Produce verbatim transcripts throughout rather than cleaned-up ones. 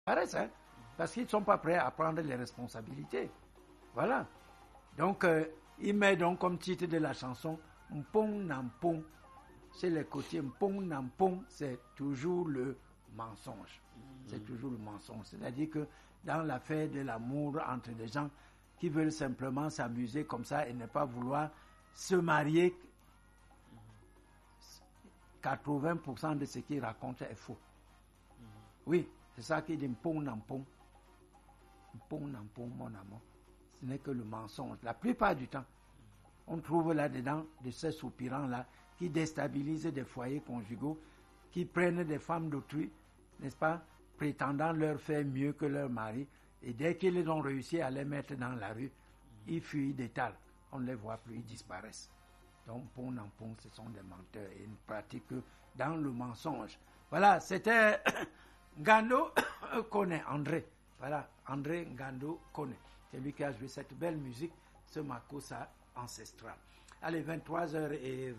disparaissent, hein, parce qu'ils ne sont pas prêts à prendre les responsabilités. Voilà. Donc, euh, il met donc comme titre de la chanson Mpong Nampong. C'est le côté Mpong Nampong, c'est toujours le mensonge. C'est mmh. toujours le mensonge. C'est-à-dire que dans l'affaire de l'amour entre des gens qui veulent simplement s'amuser comme ça et ne pas vouloir se marier, quatre-vingts pour cent de ce qu'il raconte est faux. Mmh. Oui, c'est ça qu'il dit Mpong Nampong. Mpong Nampong, mon amour. Ce n'est que le mensonge. La plupart du temps, on trouve là-dedans de ces soupirants-là qui déstabilisent des foyers conjugaux, qui prennent des femmes d'autrui, n'est-ce pas, prétendant leur faire mieux que leur mari, et dès qu'ils ont réussi à les mettre dans la rue, ils fuient d'étal. On ne les voit plus, ils disparaissent. Donc, pont en pont, ce sont des menteurs et une pratique dans le mensonge. Voilà, c'était Ngando Kone, André. Voilà, André Ngando Kone. C'est lui qui a joué cette belle musique, ce Makossa ancestral. Allez, vingt-trois heures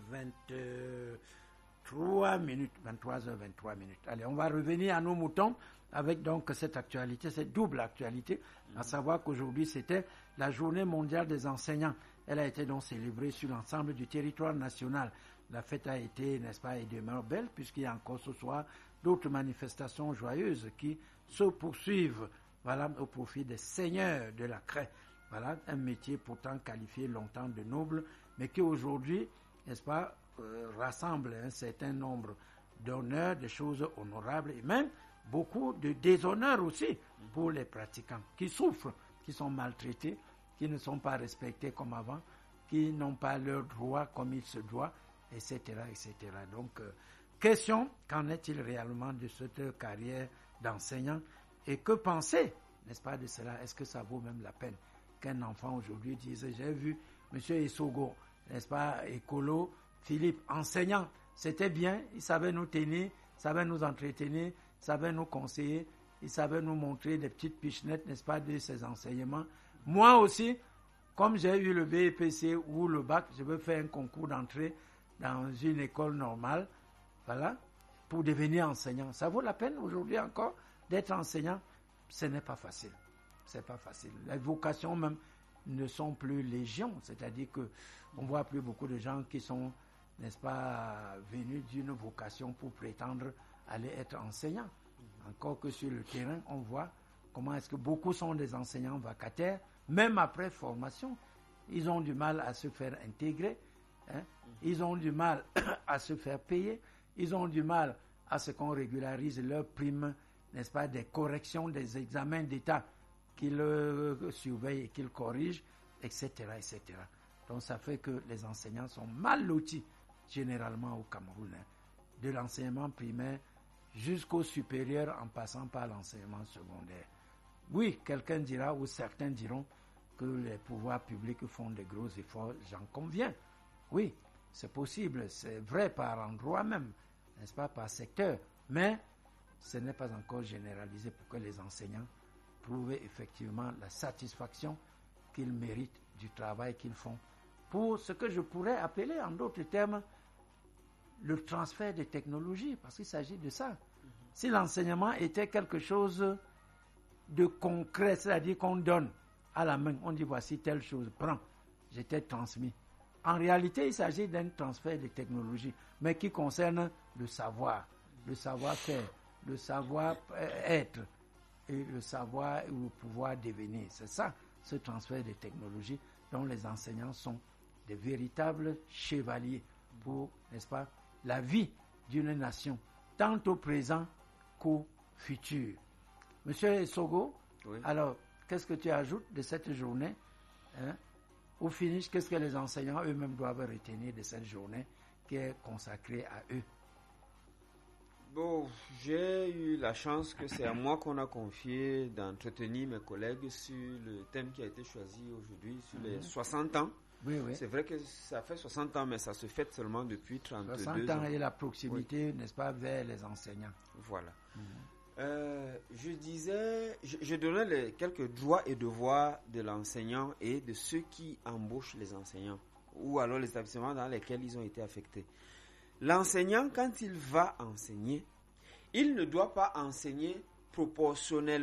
vingt-trois minutes. vingt-trois heures vingt-trois minutes. Allez, on va revenir à nos moutons avec donc cette actualité, cette double actualité, à savoir qu'aujourd'hui c'était la journée mondiale des enseignants. Elle a été donc célébrée sur l'ensemble du territoire national. La fête a été, n'est-ce pas, et demeure belle, puisqu'il y a encore ce soir d'autres manifestations joyeuses qui se poursuivent, voilà, au profit des seigneurs de la craie. Voilà, un métier pourtant qualifié longtemps de noble, mais qui aujourd'hui, n'est-ce pas, euh, rassemble un certain nombre d'honneurs, de choses honorables, et même beaucoup de déshonneurs aussi pour les pratiquants, qui souffrent, qui sont maltraités, qui ne sont pas respectés comme avant, qui n'ont pas leurs droits comme il se doit, et cetera, et cetera. Donc, euh, question, qu'en est-il réellement de cette carrière d'enseignant, et que penser, n'est-ce pas, de cela? Est-ce que ça vaut même la peine qu'un enfant aujourd'hui dise, j'ai vu M. Essogo, n'est-ce pas, écolo, Philippe, enseignant, c'était bien, il savait nous tenir, il savait nous entretenir, il savait nous conseiller, il savait nous montrer des petites pichenettes, n'est-ce pas, de ses enseignements. Moi aussi, comme j'ai eu le B E P C ou le bac, je veux faire un concours d'entrée dans une école normale, voilà, pour devenir enseignant. Ça vaut la peine aujourd'hui encore d'être enseignant? Ce n'est pas facile. C'est pas facile. Les vocations même ne sont plus légion, c'est-à-dire que on voit plus beaucoup de gens qui sont, n'est-ce pas, venus d'une vocation pour prétendre aller être enseignants. Encore que sur le terrain, on voit comment est-ce que beaucoup sont des enseignants vacataires, même après formation. Ils ont du mal à se faire intégrer, hein? Ils ont du mal à se faire payer, ils ont du mal à ce qu'on régularise leurs primes, n'est-ce pas, des corrections des examens d'État qu'ils euh, surveillent et qu'ils corrigent, et cetera, et cetera. Donc ça fait que les enseignants sont mal lotis généralement au Cameroun, hein, de l'enseignement primaire jusqu'au supérieur en passant par l'enseignement secondaire. Oui, quelqu'un dira ou certains diront que les pouvoirs publics font de gros efforts, j'en conviens. Oui, c'est possible, c'est vrai par endroit même, n'est-ce pas, par secteur, mais ce n'est pas encore généralisé pour que les enseignants trouvent effectivement la satisfaction qu'ils méritent du travail qu'ils font pour ce que je pourrais appeler en d'autres termes le transfert de technologies, parce qu'il s'agit de ça. Mm-hmm. Si l'enseignement était quelque chose de concret, c'est-à-dire qu'on donne à la main, on dit voici telle chose, prends, je t'ai transmis. En réalité, il s'agit d'un transfert de technologies, mais qui concerne le savoir, le savoir-faire, le savoir-être et le savoir ou le pouvoir devenir. C'est ça, ce transfert de technologies dont les enseignants sont des véritables chevaliers pour, n'est-ce pas, la vie d'une nation, tant au présent qu'au futur. Monsieur Essogo, oui. Alors, qu'est-ce que tu ajoutes de cette journée, hein? Au finish, qu'est-ce que les enseignants eux-mêmes doivent retenir de cette journée qui est consacrée à eux? Bon, j'ai eu la chance que c'est à moi qu'on a confié d'entretenir mes collègues sur le thème qui a été choisi aujourd'hui, sur mm-hmm. les soixante ans. Oui, oui. C'est vrai que ça fait soixante ans, mais ça se fête seulement depuis trente-deux ans. soixante ans et la proximité, oui. N'est-ce pas, vers les enseignants. Voilà. Mm-hmm. Euh, je disais, je, je donnais les, quelques droits et devoirs de l'enseignant et de ceux qui embauchent les enseignants, ou alors les établissements dans lesquels ils ont été affectés. L'enseignant, quand il va enseigner, il ne doit pas enseigner proportionnellement